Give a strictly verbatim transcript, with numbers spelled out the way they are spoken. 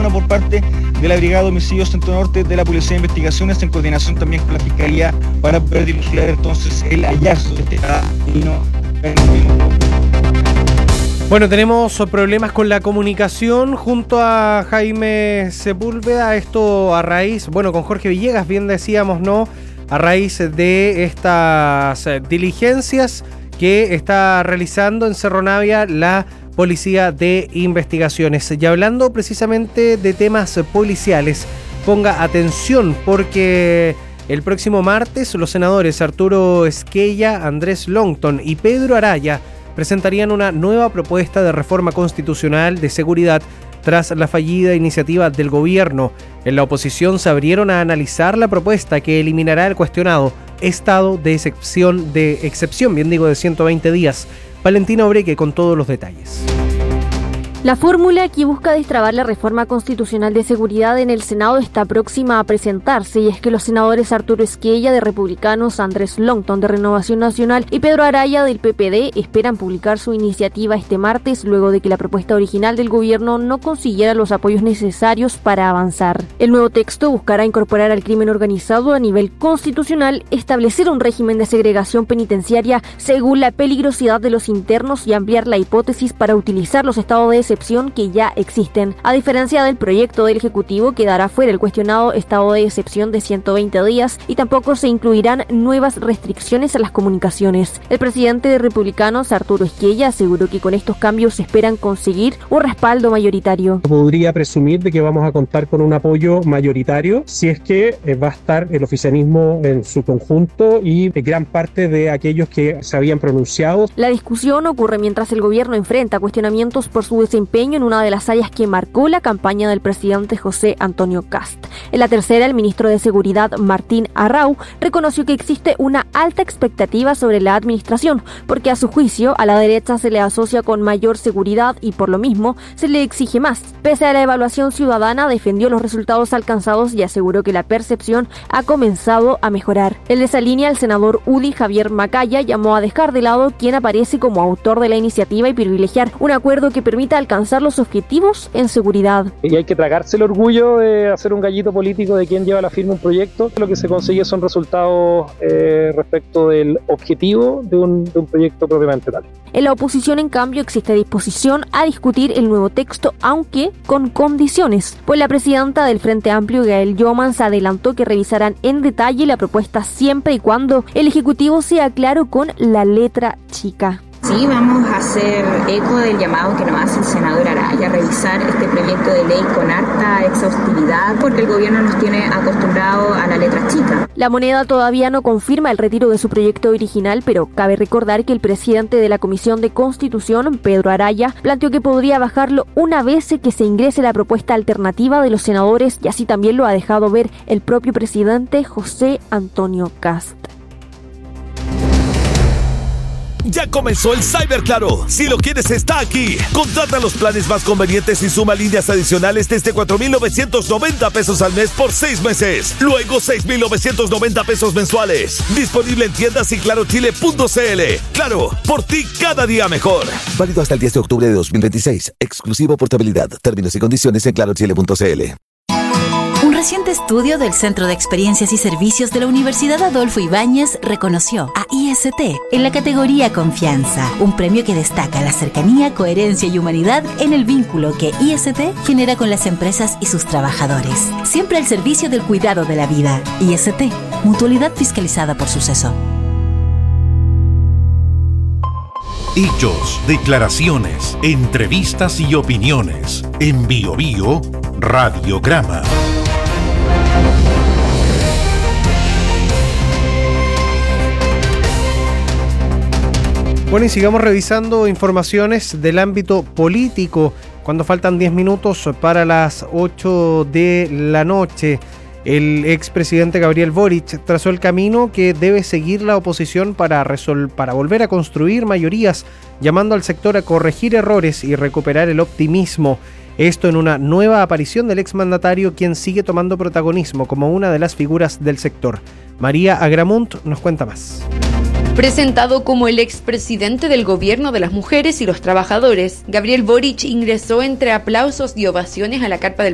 por parte de la Brigada de Homicidios Centro Norte de la Policía de Investigaciones en coordinación también con la Fiscalía para poder dilucidar entonces el hallazgo de este asesino. Bueno, tenemos problemas con la comunicación junto a Jaime Sepúlveda, esto a raíz, bueno, con Jorge Villegas, bien decíamos, ¿no? A raíz de estas diligencias que está realizando en Cerro Navia la Policía de Investigaciones. Y hablando precisamente de temas policiales, ponga atención porque el próximo martes los senadores Arturo Esquella, Andrés Longton y Pedro Araya presentarían una nueva propuesta de reforma constitucional de seguridad tras la fallida iniciativa del gobierno. En la oposición se abrieron a analizar la propuesta que eliminará el cuestionado estado de excepción, de excepción, bien digo, de ciento veinte días. Valentina Obreque con todos los detalles. La fórmula que busca destrabar la reforma constitucional de seguridad en el Senado está próxima a presentarse, y es que los senadores Arturo Esquella de Republicanos, Andrés Longton de Renovación Nacional y Pedro Araya del P P D esperan publicar su iniciativa este martes luego de que la propuesta original del gobierno no consiguiera los apoyos necesarios para avanzar. El nuevo texto buscará incorporar al crimen organizado a nivel constitucional, establecer un régimen de segregación penitenciaria según la peligrosidad de los internos y ampliar la hipótesis para utilizar los estados de excepción que ya existen. A diferencia del proyecto del Ejecutivo, quedará fuera el cuestionado estado de excepción de ciento veinte días y tampoco se incluirán nuevas restricciones a las comunicaciones. El presidente de Republicanos, Arturo Esquella, aseguró que con estos cambios esperan conseguir un respaldo mayoritario. Podría presumir de que vamos a contar con un apoyo mayoritario si es que va a estar el oficialismo en su conjunto y gran parte de aquellos que se habían pronunciado. La discusión ocurre mientras el gobierno enfrenta cuestionamientos por su desempeño en una de las áreas que marcó la campaña del presidente José Antonio Kast. En la tercera, el ministro de Seguridad, Martín Arrau, reconoció que existe una alta expectativa sobre la administración, porque a su juicio a la derecha se le asocia con mayor seguridad y por lo mismo se le exige más. Pese a la evaluación ciudadana, defendió los resultados alcanzados y aseguró que la percepción ha comenzado a mejorar. En esa línea, el senador U D I, Javier Macaya, llamó a dejar de lado quien aparece como autor de la iniciativa y privilegiar un acuerdo que permita alcanzar los objetivos en seguridad. Y hay que tragarse el orgullo de hacer un gallito político de quien lleva la firma un proyecto. Lo que se consigue son resultados eh, respecto del objetivo de un, de un proyecto propiamente tal. En la oposición, en cambio, existe disposición a discutir el nuevo texto, aunque con condiciones. Pues la presidenta del Frente Amplio, Gael Jomans, adelantó que revisarán en detalle la propuesta siempre y cuando el Ejecutivo sea claro con la letra chica. Sí, vamos a hacer eco del llamado que nos hace el senador Araya a revisar este proyecto de ley con harta exhaustividad, porque el gobierno nos tiene acostumbrados a la letra chica. La Moneda todavía no confirma el retiro de su proyecto original, pero cabe recordar que el presidente de la Comisión de Constitución, Pedro Araya, planteó que podría bajarlo una vez que se ingrese la propuesta alternativa de los senadores, y así también lo ha dejado ver el propio presidente José Antonio Kast. Ya comenzó el Cyber Claro. Si lo quieres, está aquí. Contrata los planes más convenientes y suma líneas adicionales desde cuatro mil novecientos noventa pesos al mes por seis meses. Luego seis mil novecientos noventa pesos mensuales. Disponible en tiendas y claro chile punto c l. Claro, por ti cada día mejor. Válido hasta el diez de octubre de dos mil veintiséis. Exclusivo portabilidad. Términos y condiciones en claro chile punto c l. Un reciente estudio del Centro de Experiencias y Servicios de la Universidad Adolfo Ibáñez reconoció a I S T en la categoría Confianza, un premio que destaca la cercanía, coherencia y humanidad en el vínculo que I S T genera con las empresas y sus trabajadores. Siempre al servicio del cuidado de la vida. I S T, mutualidad fiscalizada por Suceso. Hechos, declaraciones, entrevistas y opiniones. En Bio Bio, Radiograma. Bueno, y sigamos revisando informaciones del ámbito político cuando faltan diez minutos para las ocho de la noche. El expresidente Gabriel Boric trazó el camino que debe seguir la oposición para, resol- para volver a construir mayorías, llamando al sector a corregir errores y recuperar el optimismo. Esto en una nueva aparición del exmandatario, quien sigue tomando protagonismo como una de las figuras del sector. María Agramunt nos cuenta más. Presentado como el expresidente del Gobierno de las Mujeres y los Trabajadores, Gabriel Boric ingresó entre aplausos y ovaciones a la carpa del